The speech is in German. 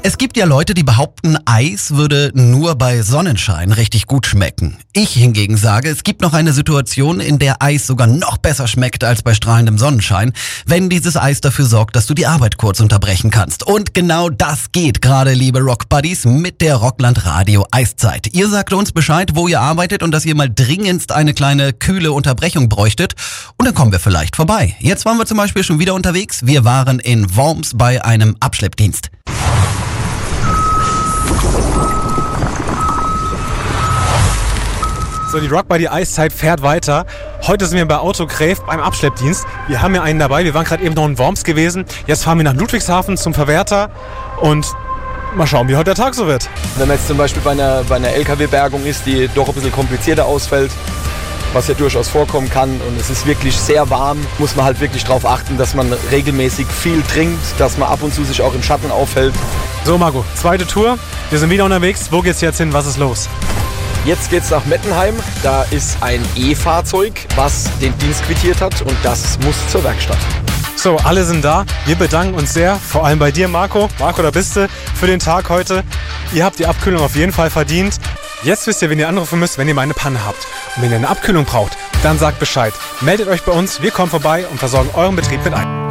Es gibt ja Leute, die behaupten, Eis würde nur bei Sonnenschein richtig gut schmecken. Ich hingegen sage, es gibt noch eine Situation, in der Eis sogar noch besser schmeckt als bei strahlendem Sonnenschein, wenn dieses Eis dafür sorgt, dass du die Arbeit kurz unterbrechen kannst. Und genau das geht gerade, liebe Rock-Buddies, mit der Rockland Radio Eiszeit. Ihr sagt uns Bescheid, wo ihr arbeitet und dass ihr mal dringendst eine kleine kühle Unterbrechung bräuchtet. Und dann kommen wir vielleicht vorbei. Jetzt waren wir zum Beispiel schon wieder unterwegs. Wir waren in Worms bei einem Abschleppdienst. So, die Rock Buddy Eiszeit fährt weiter. Heute sind wir bei Autogräf beim Abschleppdienst. Wir haben ja einen dabei. Wir waren gerade eben noch in Worms gewesen. Jetzt fahren wir nach Ludwigshafen zum Verwerter und mal schauen, wie heute der Tag so wird. Wenn man jetzt zum Beispiel bei einer LKW-Bergung ist, die doch ein bisschen komplizierter ausfällt, was ja durchaus vorkommen kann und es ist wirklich sehr warm, muss man halt wirklich darauf achten, dass man regelmäßig viel trinkt, dass man ab und zu sich auch im Schatten aufhält. So Marco, zweite Tour. Wir sind wieder unterwegs. Wo geht's jetzt hin? Was ist los? Jetzt geht's nach Mettenheim. Da ist ein E-Fahrzeug, was den Dienst quittiert hat und das muss zur Werkstatt. So, alle sind da. Wir bedanken uns sehr, vor allem bei dir, Marco. Marco, da bist du für den Tag heute. Ihr habt die Abkühlung auf jeden Fall verdient. Jetzt wisst ihr, wen ihr anrufen müsst, wenn ihr mal eine Panne habt. Und wenn ihr eine Abkühlung braucht, dann sagt Bescheid. Meldet euch bei uns, wir kommen vorbei und versorgen euren Betrieb mit ein.